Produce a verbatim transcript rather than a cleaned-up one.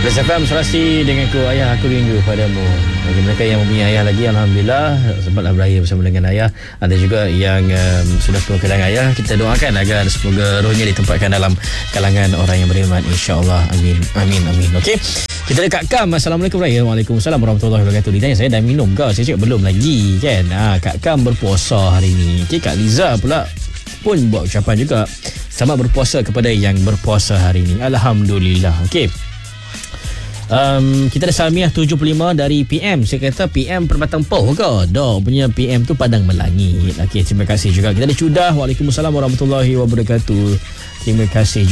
Blast F M Serasi dengan ku ayah aku rindu padamu. Bagi mereka yang mempunyai ayah lagi, alhamdulillah sempatlah beraya bersama dengan ayah. Ada juga yang um, sudah tua kehilangan ayah, kita doakan agar semoga rohnya ditempatkan dalam kalangan orang yang beriman, insya-Allah. Amin amin amin. Okey. Kita ada Kak Kam. Assalamualaikum Raya. Waalaikumsalam warahmatullahi wabarakatuh. Ditanya saya dah minum ke? Saya cakap belum lagi kan. Ha, Kak Kam berpuasa hari ni. Okey, Kak Liza pula pun buat ucapan juga, selamat berpuasa kepada yang berpuasa hari ni. Alhamdulillah. Okey. Um, kita ada Salmiah tujuh puluh lima dari P M. Saya kata P M Perbatang Poh ke? Dok punya P M tu Padang Melangit. Okey, terima kasih juga. Kita ada Cudah. Waalaikumsalam warahmatullahi wabarakatuh. Terima kasih juga.